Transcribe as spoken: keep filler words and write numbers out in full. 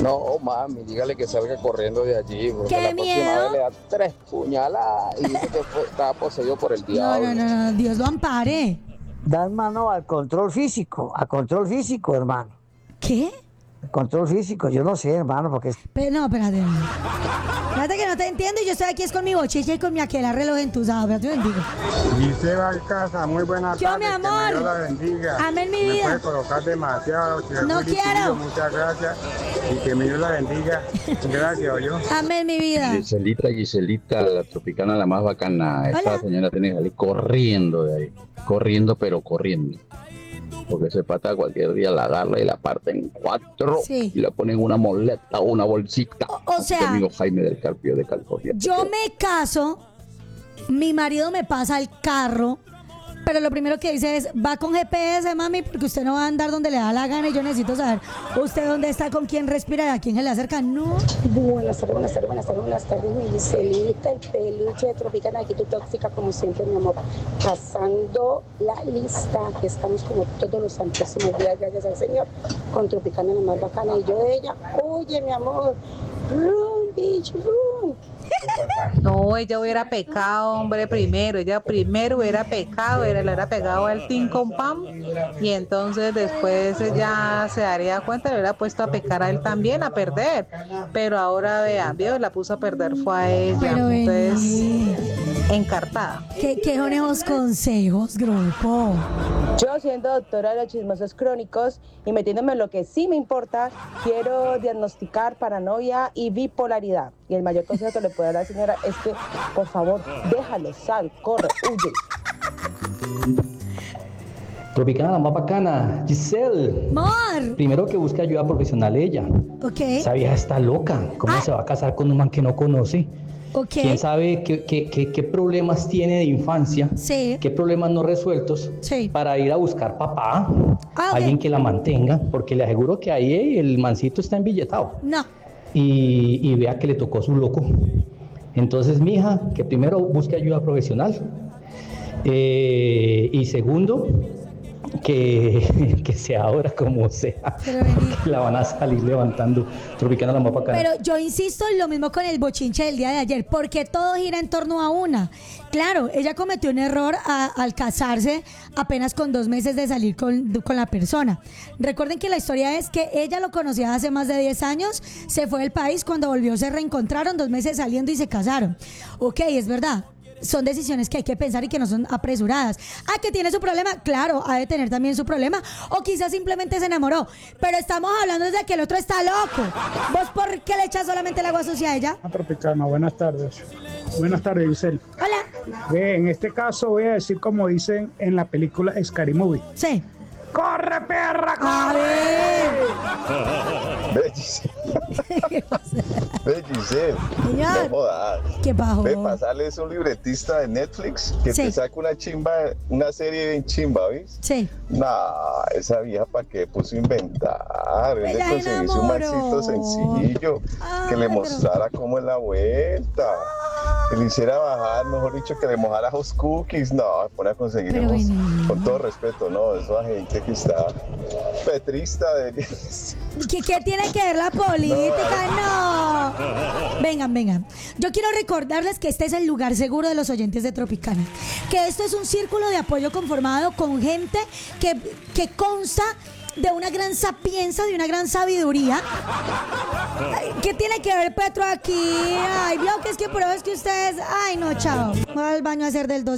No, mami, dígale que salga corriendo de allí, porque ¡Qué la próxima miedo! vez le da tres puñaladas y dice que fue- estaba poseído por el No, diablo. no, no, no, Dios lo ampare. Dan mano al control físico, a control físico, hermano. ¿Qué? Control físico, yo no sé, hermano, porque es- Pero no, espérate. Espérate que no te entiendo y yo estoy aquí es con mi bochicha y con mi aquel reloj entusado. Espérate, un momentico. Giselle Alcázar, muy buenas Yo, tardes. mi Que amor. Dios la bendiga. Amén, mi Me vida. puede colocar demasiado. si es No muy difícil, quiero. Muchas gracias. Y que mi Dios la bendiga. Gracias, yo. Amén, mi vida. Giselita, Giselita, la tropicana la más bacana. Esta Hola. señora tiene que salir corriendo de ahí. Corriendo, pero corriendo. Porque se pata cualquier día la agarra y la parte en cuatro Sí. y le ponen una moleta o una bolsita. O- o sea, Mi amigo Jaime del Carpio de Calcoria. Yo me caso, mi marido me pasa el carro, pero lo primero que dice es, va con G P S, mami, porque usted no va a andar donde le da la gana y yo necesito saber usted dónde está, con quién respira y a quién se le acerca. No. Buenas tardes, buenas tardes, buenas tardes, buenas tardes, mi Giselita, el peluche de Tropicana, aquí tu tóxica como siempre, mi amor. Pasando la lista, que estamos como todos los santísimos días, gracias al Señor, con Tropicana la más bacana. Y yo de ella, oye, mi amor, run, bitch, run. No, ella hubiera pecado, hombre, primero. Ella primero hubiera pecado, era, le hubiera pegado al tin con pam. Y entonces después ella se daría cuenta, le hubiera puesto a pecar a él también, a perder. Pero ahora, vean, Dios la puso a perder, fue a ella. Pero Entonces, vení. encartada. ¿Qué, qué son esos consejos, grupo? Yo, siendo doctora de los chismosos crónicos y metiéndome en lo que sí me importa, quiero diagnosticar paranoia y bipolaridad. Y el mayor consejo que le puedo dar a la señora es que, por favor, déjalo, sal, corre, huye. Tropicana, la más bacana. Giselle. Mor. Primero que busque ayuda profesional ella. Ok. Esa vieja está loca. ¿Cómo Ah. se va a casar con un man que no conoce? Ok. ¿Quién sabe qué, qué- qué- qué problemas tiene de infancia? Sí. ¿Qué problemas no resueltos? Sí. Para ir a buscar papá. Ah, ok. Alguien que la mantenga. Porque le aseguro que ahí el mancito está embilletado. No. Y, y vea que le tocó su loco. Entonces, mija, que primero busque ayuda profesional. Eh, y segundo, que, que sea ahora como sea. Pero vení. Que la van a salir levantando. Tropicana la más bacana. Pero yo insisto en lo mismo con el bochinche del día de ayer, porque todo gira en torno a una. Claro, ella cometió un error a- al casarse apenas con dos meses de salir con, con la persona. Recuerden que la historia es que ella lo conocía hace más de diez años, se fue del país, cuando volvió se reencontraron, dos meses saliendo y se casaron. Ok, es verdad. Son decisiones que hay que pensar y que no son apresuradas. Ah, que tiene su problema, claro, ha de tener también su problema. O quizás simplemente se enamoró. Pero estamos hablando de que el otro está loco. ¿Vos por qué le echas solamente el agua sucia a ella? Tropicana, buenas tardes. Buenas tardes, Giselle. Hola. Ve, en este caso voy a decir como dicen en la película Scary Movie. Sí. ¡Corre, perra, A corre! ver. Ve, Giselle. Ve, Giselle. Señor. No jodas. ¿Qué bajo? Ve, pasarles un libretista de Netflix que Sí. te saca una chimba, una serie bien chimba, ¿viste? Sí. Nah, esa vieja para qué puso a inventar. Él le Ella conseguirse un enamoró. mancito sencillo Ay, que le pero- mostrara cómo es la vuelta. Que le hiciera bajar, mejor dicho, que le mojara los cookies. No, me pone a conseguir Pero hemos- bueno. con todo respeto, no, esa gente que está petrista de ¿Qué, qué tiene que ver la política? No. Vengan, vengan. Yo quiero recordarles que este es el lugar seguro de los oyentes de Tropicana. Que esto es un círculo de apoyo conformado con gente que, que consta de una gran sapienza, de una gran sabiduría. Ay, ¿qué tiene que ver Petro aquí? Ay, bloques que pruebas que ustedes... Ay, no, chao. Voy al baño a hacer del dos.